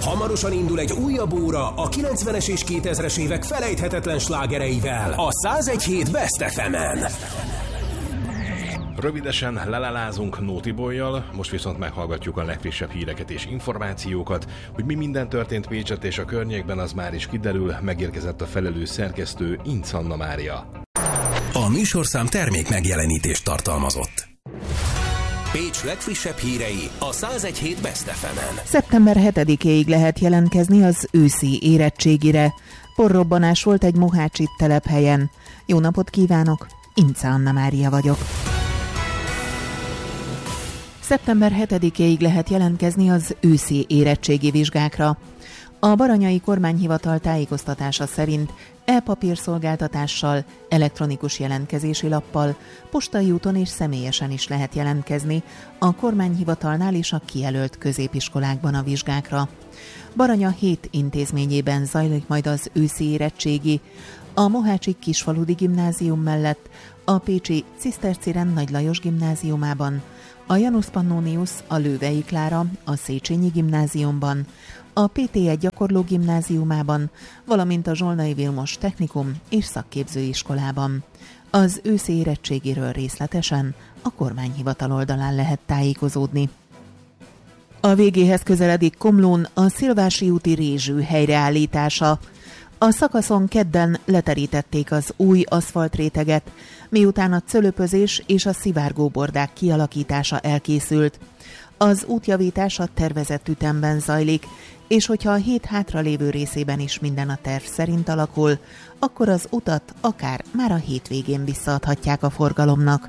Hamarosan indul egy újabb óra a 90-es és 2000-es évek felejthetetlen slágereivel a 101.7 Best FM-en. Rövidesen lelelázunk Naughty Boy-jal, most viszont meghallgatjuk a legfrissebb híreket és információkat. Hogy mi minden történt Pécsett és a környékben, az már is kiderül, megérkezett a felelős szerkesztő, Inc. Anna Mária. A műsorszám termék megjelenítést tartalmazott. Pécs legfrissebb hírei a 101.7 Best FM-en. Szeptember 7-éig lehet jelentkezni az őszi érettségire. Porrobbanás volt egy mohácsi telephelyen. Jó napot kívánok! Inc. Anna Mária vagyok. Szeptember 7-éig lehet jelentkezni az őszi érettségi vizsgákra. A Baranyai Kormányhivatal tájékoztatása szerint e-papírszolgáltatással, elektronikus jelentkezési lappal, postai úton és személyesen is lehet jelentkezni a kormányhivatalnál és a kijelölt középiskolákban a vizsgákra. Baranya 7 intézményében zajlik majd az őszi érettségi, a Mohácsi Kisfaludi Gimnázium mellett, a pécsi Ciszterciren Nagy Lajos Gimnáziumában, a Janus Pannonius, a Lővei Klára, a Széchenyi Gimnáziumban, a PT1 Gyakorló Gimnáziumában, valamint a Zsolnai Vilmos Technikum és Szakképzőiskolában. Az őszi érettségéről részletesen a kormányhivatal oldalán lehet tájékozódni. A végéhez közeledik Komlón a Szilvási úti rézsű helyreállítása. A szakaszon kedden leterítették az új aszfaltréteget, miután a cölöpözés és a szivárgóbordák kialakítása elkészült. Az útjavítás a tervezett ütemben zajlik, és hogyha a hét hátralévő részében is minden a terv szerint alakul, akkor az utat akár már a hétvégén visszaadhatják a forgalomnak.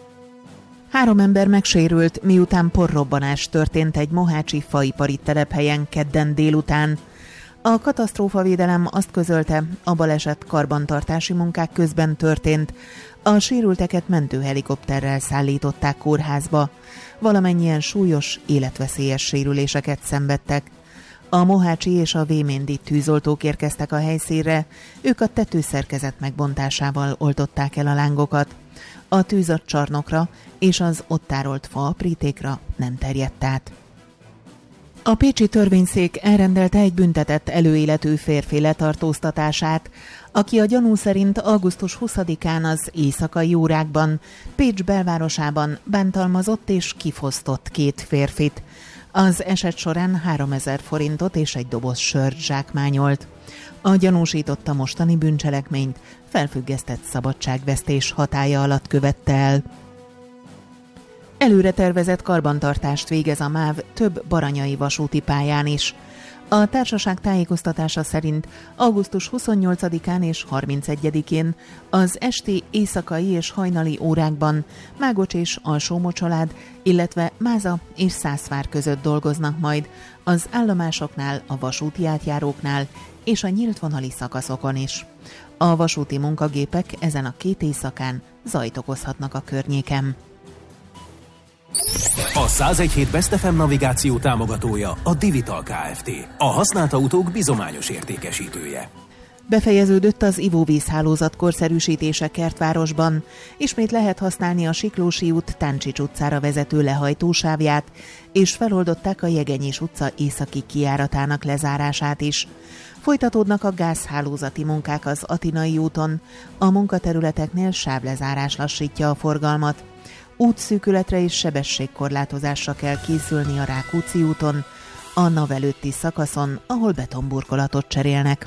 3 ember megsérült, miután porrobbanás történt egy mohácsi faipari telephelyen kedden délután. A katasztrófavédelem azt közölte, a baleset karbantartási munkák közben történt. A sérülteket mentőhelikopterrel szállították kórházba. Valamennyien súlyos, életveszélyes sérüléseket szenvedtek. A mohácsi és a véméndi tűzoltók érkeztek a helyszínre, ők a tetőszerkezet megbontásával oltották el a lángokat. A tűz a csarnokra és az ott tárolt faaprítékra nem terjedt át. A pécsi törvényszék elrendelte egy büntetett előéletű férfi letartóztatását, aki a gyanú szerint augusztus 20-án az éjszakai órákban Pécs belvárosában bántalmazott és kifosztott 2 férfit. Az eset során 3000 forintot és egy doboz sört zsákmányolt. A gyanúsított a mostani bűncselekményt felfüggesztett szabadságvesztés hatálya alatt követte el. Előre tervezett karbantartást végez a MÁV több baranyai vasúti pályán is. A társaság tájékoztatása szerint augusztus 28-án és 31-én az esti, éjszakai és hajnali órákban Mágocs és Alsó-Mocsalád, illetve Máza és Szászvár között dolgoznak majd az állomásoknál, a vasúti átjáróknál és a nyílt vonali szakaszokon is. A vasúti munkagépek ezen a 2 éjszakán zajt okozhatnak a környéken. A 101.7 Best FM navigáció támogatója a Divital Kft. A használt autók bizományos értékesítője. Befejeződött az ivóvízhálózat korszerűsítése Kertvárosban. Ismét lehet használni a Siklósi út Táncsics utcára vezető lehajtósávját, és feloldották a Jegenyés utca északi kijáratának lezárását is. Folytatódnak a gázhálózati munkák az Atinai úton. A munkaterületeknél sávlezárás lassítja a forgalmat. Útszűkületre és sebességkorlátozásra kell készülni a Rákóczi úton, a NAV előtti szakaszon, ahol betonburkolatot cserélnek.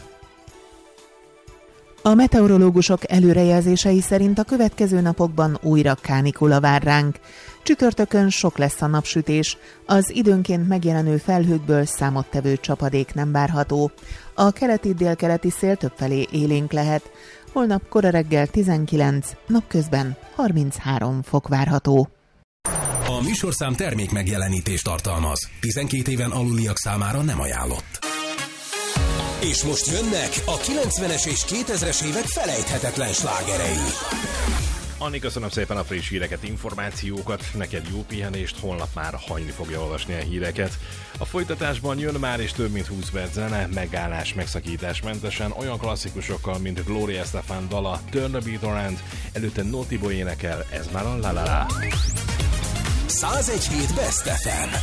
A meteorológusok előrejelzései szerint a következő napokban újra kánikula vár ránk. Csütörtökön sok lesz a napsütés, az időnként megjelenő felhőkből számottevő csapadék nem várható. A keleti-délkeleti szél többfelé élénk lehet. Holnap kora reggel 19, napközben 33 fok várható. A műsorszám termék megjelenítést tartalmaz. 12 éven aluliak számára nem ajánlott. És most jönnek a 90-es és 2000-es évek felejthetetlen slágerei. Anni, köszönöm szépen a friss híreket, információkat, neked jó pihenést, holnap már Hajni fogja olvasni a híreket. A folytatásban jön már is több mint 20 perc zene, megállás, megszakítás mentesen, olyan klasszikusokkal, mint Gloria Estefan dala, Turn the Beat Around, előtte Naughty Boy énekel, ez már a La La La. 101.7 Best FM.